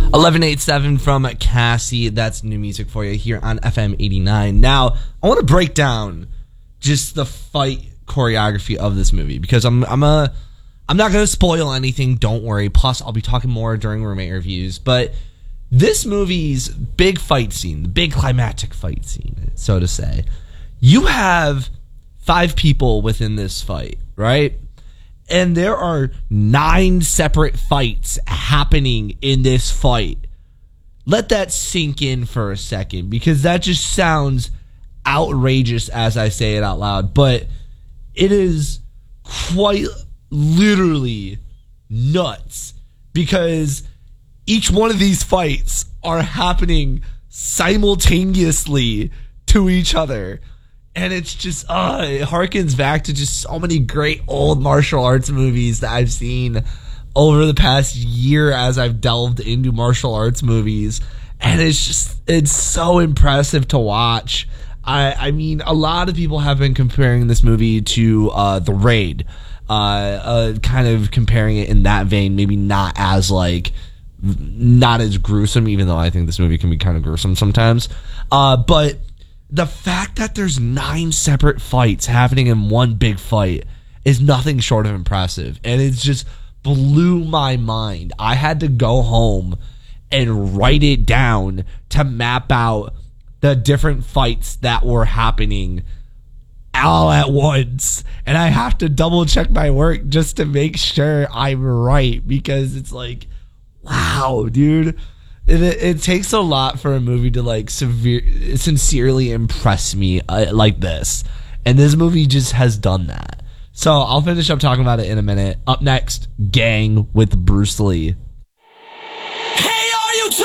1187 from Cassie. That's new music for you here on FM 89. Now, I want to break down just the fight choreography of this movie because I'm not going to spoil anything. Don't worry. Plus, I'll be talking more during roommate reviews. But this movie's big fight scene, the big climactic fight scene, so to say, you have 5 people within this fight, right? And there are 9 separate fights happening in this fight. Let that sink in for a second because that just sounds outrageous as I say it out loud. But it is quite literally nuts because each one of these fights are happening simultaneously to each other. And it's just, it harkens back to just so many great old martial arts movies that I've seen over the past year as I've delved into martial arts movies. And it's so impressive to watch. I mean, a lot of people have been comparing this movie to The Raid. Kind of comparing it in that vein, maybe not as gruesome, even though I think this movie can be kind of gruesome sometimes. But the fact that there's 9 separate fights happening in one big fight is nothing short of impressive. And it just blew my mind. I had to go home and write it down to map out the different fights that were happening all at once. And I have to double check my work just to make sure I'm right because it's like, wow, dude. It takes a lot for a movie to sincerely impress me like this, and this movie just has done that. So I'll finish up talking about it in a minute. Up next, Gang with Bruce Lee.